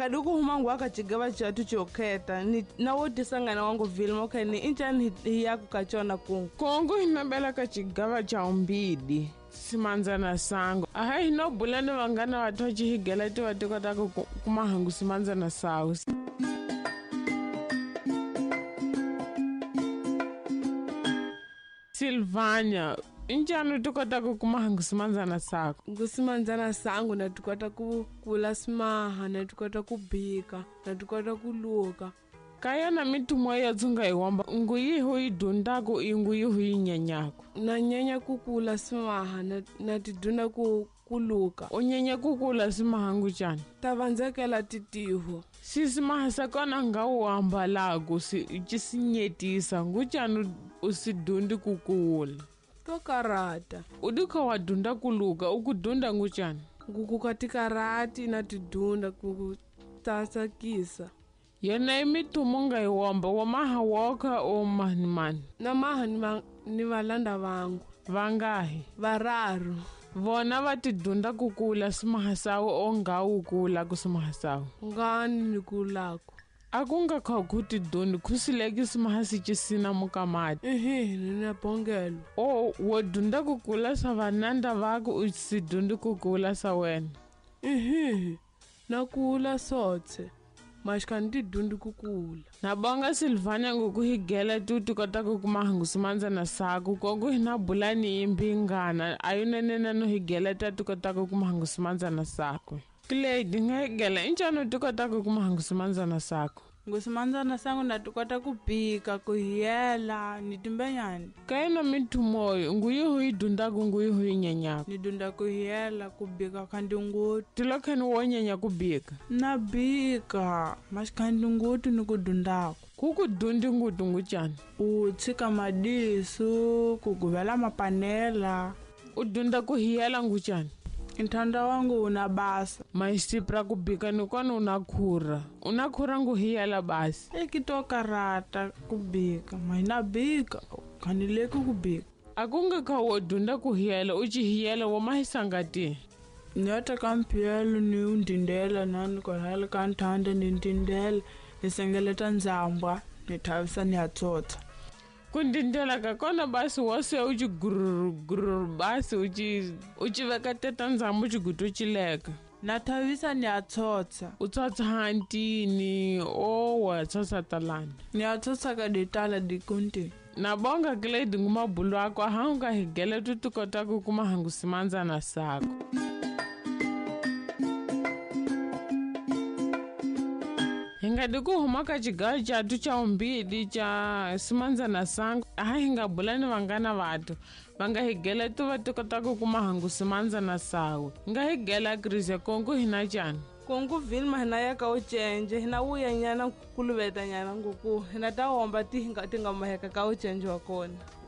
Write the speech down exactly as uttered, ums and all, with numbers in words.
nga duku humangu waka chigava chatu choketa ni na woti sangana wangu Vilma okay ni inchani hiya kukachona kungu kongo hinabela ka chigava cha umbidi simanzana sango aha hino bulani vangana watochi higela ti watikota kumahangu simanzana sawu Silvania injani tukota kumahangu simanzana sako ngusimanzana sangu na tukota kukula smaha na tukota kubika na tukota kuluka kaya na mitumo ya dzunga iwamba nguyi hui dundaku inguyi hui nyenyako na nyenya kukula smaha na, na tidunda ku, kuluka unyenya kukula smaha nguchani tavanzekela titiho sisimaha sakona nga uambalaku chisinyetisa nguchani usidundi kukula tokarata udika wadunda kuluka ukudunda nguchani ngukukatika na tidunda kukutasakisa yena imitumo nga iwamba wamaha woka o manimani na maha ni, ni valanda vangu vangahi vararu vona vatidunda kukula simaha sawu onga ukula kusimaha sawu ngani nikulako akunga kha kuti dundi khusileki simaha sichisina mukamati ehe nina pongelo o wodunda kukula sa vananda vaku usidundi kukula sa wena ehe nakula sotse mashikani tidundi kukula nabonga Silvania ngukuhigela tuti kota kukumahangu simanzana saku kongu hina bulani imbingana ayunenena no higela tatu kota kukumahangu simanzana saku Clay nga higela inchano tukota kukumahangu simanzana saku ngusimanzana sangu natukota kubika kuhiyela nitimbenyani kaina mitumoyo nguyi hui dundaku nguyi hui nyenyako nidunda kuhiyela kubika kandi ngutu tilokheni wonyenya kubika nabika mashikandi ngutu nikudundako kukudundi ngutu nguchani utshika madisu kuguvela mapanela udunda kuhiyela nguchani Intanda wangu unabasa maisipra kubika nikona unakhura unakhura nguhiyela basi ekitoka rata kubika mainabika kanileki kubika akunga kha wodunda kuhiyela uchihiyela womahisangati nyota kampiyelo ni undindela nani kohela kantanda nindindela nisengeleta nzambwa nithavisa niyatsotsa kundindela kakona basi wose uchi gururu gururu basi uchi uchi veka teta nzambu chigutu chileka nathavisa niyatsotsa utsotsa hantini o watsotsa talani niyatsotsa kadetala dikunti nabonga Glade ngumabulu akho ahanga higele tutukota kukumahangu simanzana sako hinga dikuhuma ka chigayo chatu cha umbidi cha simanzana sangu aha hinga bulani vangana vatu vanga higela tuva tukota kukumahangu simanzana sawu nga higela Chris kongu hina chani kongu Vilma hina yaka uchenje hina uya nyana kuluveta nyana nguku hina tawomba tihinga tinga maheka ka uchenje wakona